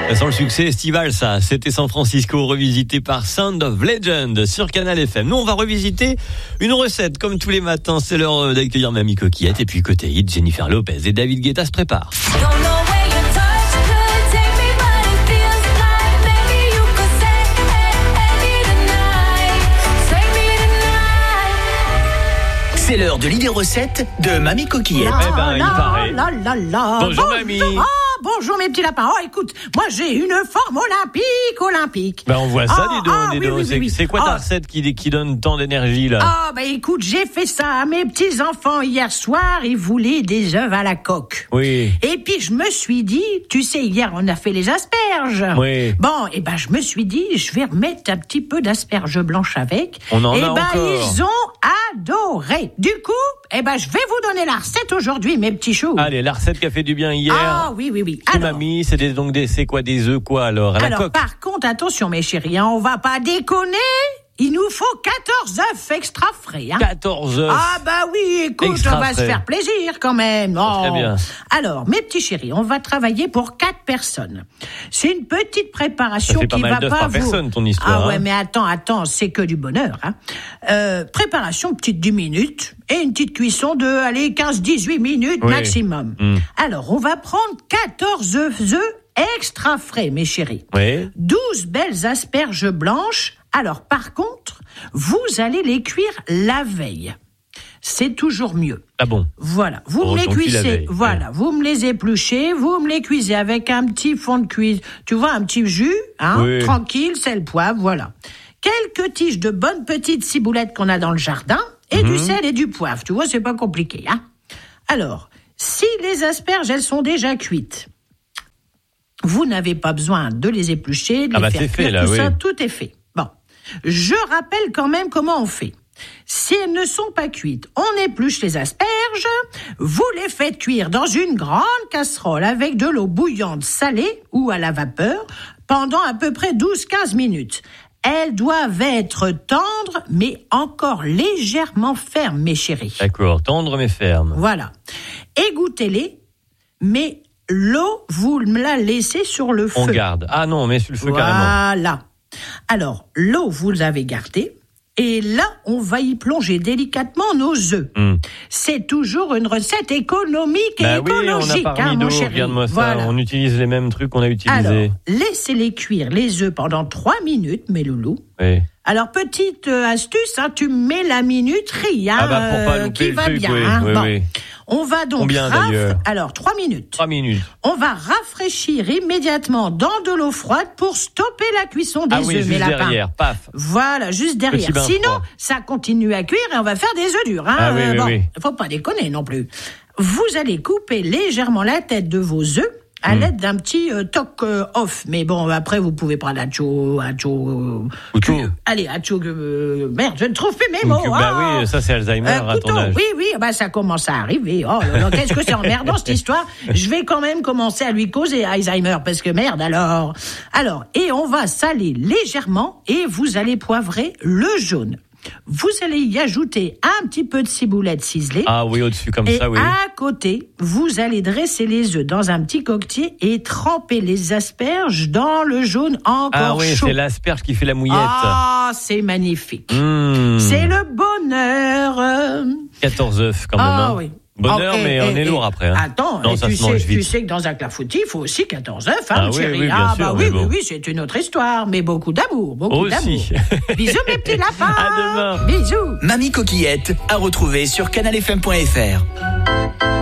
Sans le succès estival, ça. C'était San Francisco revisité par Sound of Legend sur Canal FM. Nous, on va revisiter une recette comme tous les matins. C'est l'heure d'accueillir Mamie Coquillette. Et puis côté hit, Jennifer Lopez et David Guetta se préparent. C'est l'heure de l'idée recette de Mamie Coquillette. Il paraît. Bonjour Mamie. Bonjour mes petits lapins. Oh écoute, moi j'ai une forme olympique. On voit ça, dis donc. Oui. C'est quoi ta recette qui donne tant d'énergie là? Écoute, j'ai fait ça à mes petits enfants hier soir. Ils voulaient des œufs à la coque. Oui. Et puis je me suis dit, tu sais, hier on a fait les asperges. Oui. Je me suis dit, je vais remettre un petit peu d'asperges blanches avec. On en a encore. Ils ont adoré. Du coup, je vais vous donner la recette aujourd'hui, mes petits choux. Allez, la recette qui a fait du bien hier. Ah oui. C'est Mamie, c'est quoi des œufs quoi alors à la coque? Par contre, attention mes chéris, on va pas déconner. Il nous faut 14 œufs extra frais. 14 œufs. Écoute, extra on va frais. Se faire plaisir quand même. Très bien. Alors, mes petits chéris, on va travailler pour 4 personnes. C'est une petite préparation ça fait qui pas mal va d'œufs pas par vous... personne, ton histoire. Ah ouais, mais attends, c'est que du bonheur. Préparation petite 10 minutes et une petite cuisson de 15-18 minutes maximum. Alors, on va prendre 14 œufs extra frais, mes chéris. Oui. 12 belles asperges blanches. Alors, par contre, vous allez les cuire la veille. C'est toujours mieux. Ah bon? Voilà. Vous me les cuisez. Voilà. Vous me les épluchez. Vous me les cuisez avec un petit fond de cuisse. Tu vois, un petit jus, tranquille, sel, poivre, voilà. Quelques tiges de bonnes petites ciboulettes qu'on a dans le jardin et du sel et du poivre. Tu vois, c'est pas compliqué, hein. Alors, si les asperges, elles sont déjà cuites, vous n'avez pas besoin de les éplucher, de les faire cuire, tout ça, tout est fait. Bon, je rappelle quand même comment on fait. Si elles ne sont pas cuites, on épluche les asperges, vous les faites cuire dans une grande casserole avec de l'eau bouillante salée ou à la vapeur pendant à peu près 12-15 minutes. Elles doivent être tendres, mais encore légèrement fermes, mes chéris. D'accord, tendres mais fermes. Voilà. Égouttez-les, mais l'eau, vous me la laissez sur le feu. On garde. Ah non, mais sur le feu carrément. Voilà. Alors, l'eau, vous l'avez gardée. Et là, on va y plonger délicatement nos œufs. C'est toujours une recette économique et écologique, on a pas mon chéri. Regarde-moi ça, voilà. On utilise les mêmes trucs qu'on a utilisés. Alors, laissez-les cuire les œufs pendant 3 minutes, mes loulous. Oui. Alors, petite astuce, tu mets la minuterie, pour pas louper qui le va truc, bien. Oui. On va donc Combien d'ailleurs? Alors, 3 minutes. 3 minutes. On va rafraîchir immédiatement dans de l'eau froide pour stopper la cuisson des œufs, mes lapins. Derrière, paf. Voilà, juste derrière. Sinon, froid. Ça continue à cuire et on va faire des œufs durs. Oui. Faut pas déconner non plus. Vous allez couper légèrement la tête de vos œufs à l'aide d'un petit toc off. Mais bon, après, vous pouvez prendre Couteau. Allez, merde, je ne trouve plus mes mots. Oui, ça c'est Alzheimer à ton âge. Oui, ça commence à arriver. Oh là là, qu'est-ce que c'est emmerdant cette histoire. Je vais quand même commencer à lui causer Alzheimer, parce que merde alors. Alors, et on va saler légèrement et vous allez poivrer le jaune. Vous allez y ajouter un petit peu de ciboulette ciselée. Ah oui, au-dessus comme ça, oui. Et à côté, vous allez dresser les œufs dans un petit coquetier et tremper les asperges dans le jaune encore chaud. C'est l'asperge qui fait la mouillette. Ah, c'est magnifique. C'est le bonheur. 14 œufs quand même. Ah oui. Bonheur, mais on est lourd après. Hein. Attends, non, tu sais que dans un clafoutis, il faut aussi 14 œufs, mon chéri. Oui, bien sûr, oui, c'est une autre histoire, mais beaucoup d'amour, d'amour. Bisous, mes petits lapins. À demain. Bisous. Mamie Coquillette à retrouver sur canalfm.fr.